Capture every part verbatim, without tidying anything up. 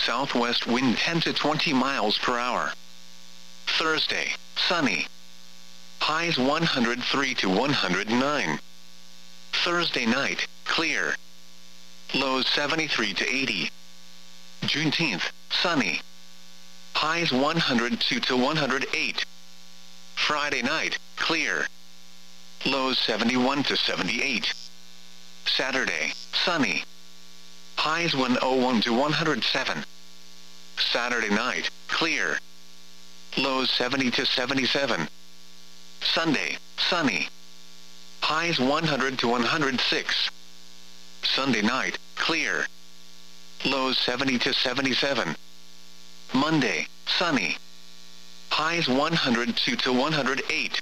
southwest wind ten to twenty miles per hour. Thursday, sunny. Highs one hundred three to one hundred nine. Thursday night, clear. Lows seventy-three to eighty. Juneteenth, sunny. Highs one hundred two to one hundred eight. Friday night, clear. Lows seventy-one to seventy-eight. Saturday, sunny. Highs one oh one to one hundred seven. Saturday night, clear. Lows seventy to seventy-seven. Sunday, sunny. Highs one hundred to one hundred six. Sunday night, clear. Lows seventy to seventy-seven. Monday, sunny. Highs one hundred two to one hundred eight.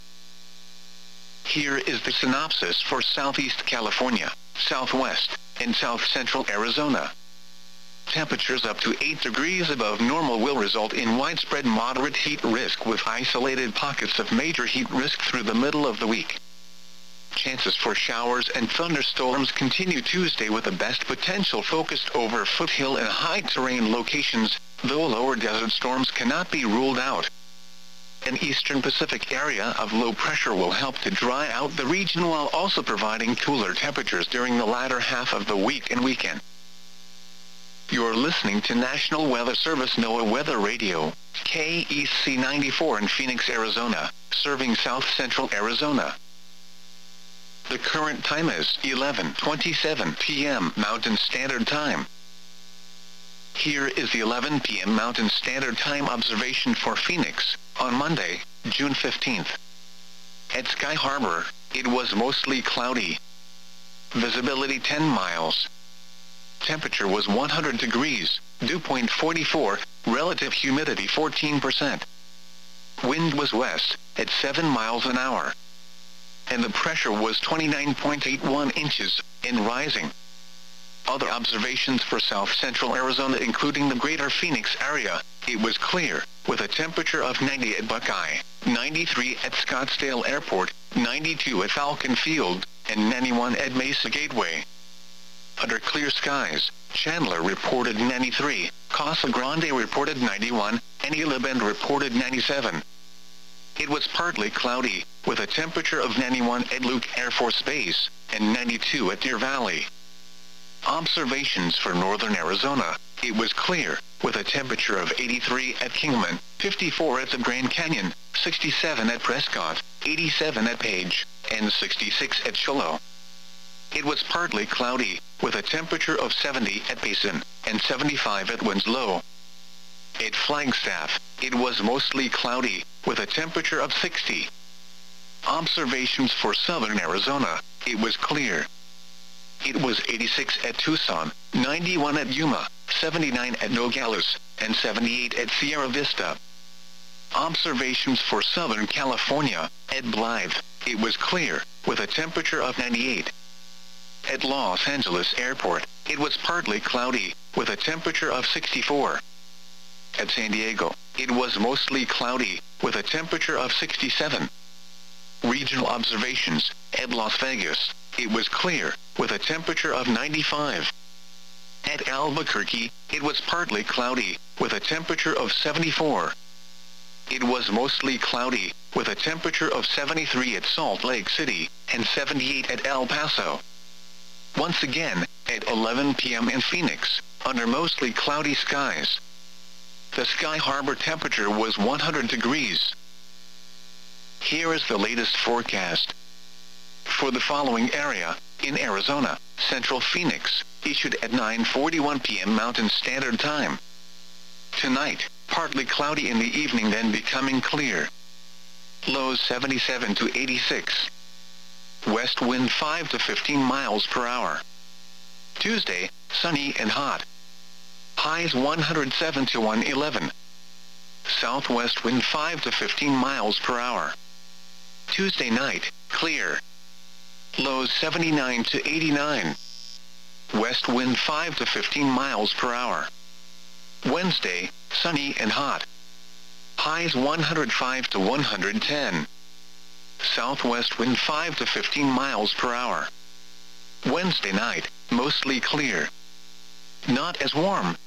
Here is the synopsis for Southeast California, Southwest, and South Central Arizona. Temperatures up to eight degrees above normal will result in widespread moderate heat risk with isolated pockets of major heat risk through the middle of the week. Chances for showers and thunderstorms continue Tuesday with the best potential focused over foothill and high terrain locations, though lower desert storms cannot be ruled out. An eastern Pacific area of low pressure will help to dry out the region while also providing cooler temperatures during the latter half of the week and weekend. You're listening to National Weather Service NOAA Weather Radio, K E C ninety-four in Phoenix, Arizona, serving South Central Arizona. The current time is eleven twenty-seven p m Mountain Standard Time. Here is the eleven p m Mountain Standard Time observation for Phoenix, on Monday, June fifteenth. At Sky Harbor, it was mostly cloudy. Visibility ten miles. Temperature was one hundred degrees, dew point forty-four, relative humidity fourteen percent. Wind was west, at seven miles an hour. And the pressure was twenty-nine point eight one inches, and rising. Other observations for South Central Arizona including the greater Phoenix area, it was clear, with a temperature of ninety at Buckeye, ninety-three at Scottsdale Airport, ninety-two at Falcon Field, and ninety-one at Mesa Gateway. Under clear skies, Chandler reported ninety-three, Casa Grande reported ninety-one, and Isla Bend reported ninety-seven. It was partly cloudy, with a temperature of ninety-one at Luke Air Force Base, and ninety-two at Deer Valley. Observations for northern Arizona, it was clear, with a temperature of eighty-three at Kingman, fifty-four at the Grand Canyon, sixty-seven at Prescott, eighty-seven at Page, and sixty-six at Shiloh. It was partly cloudy, with a temperature of seventy at Basin, and seventy-five at Winslow. At Flagstaff, it was mostly cloudy, with a temperature of sixty. Observations for southern Arizona, it was clear. It was eighty-six at Tucson, ninety-one at Yuma, seventy-nine at Nogales, and seventy-eight at Sierra Vista. Observations for Southern California, at Blythe, it was clear, with a temperature of ninety-eight. At Los Angeles Airport, it was partly cloudy, with a temperature of sixty-four. At San Diego, it was mostly cloudy, with a temperature of sixty-seven. Regional observations, at Las Vegas, it was clear, with a temperature of ninety-five. At Albuquerque, it was partly cloudy, with a temperature of seventy-four. It was mostly cloudy, with a temperature of seventy-three at Salt Lake City, and seventy-eight at El Paso. Once again, at eleven p m in Phoenix, under mostly cloudy skies. The Sky Harbor temperature was one hundred degrees. Here is the latest forecast. For the following area, in Arizona, Central Phoenix, issued at nine forty-one p m Mountain Standard Time. Tonight, partly cloudy in the evening then becoming clear. Lows seventy-seven to eighty-six. West wind five to fifteen miles per hour. Tuesday, sunny and hot. Highs one hundred seven to one eleven. Southwest wind five to fifteen miles per hour. Tuesday night, clear. Lows seventy-nine to eighty-nine. West wind five to fifteen miles per hour. Wednesday, sunny and hot. Highs one hundred five to one hundred ten. Southwest wind five to fifteen miles per hour. Wednesday night, mostly clear. Not as warm,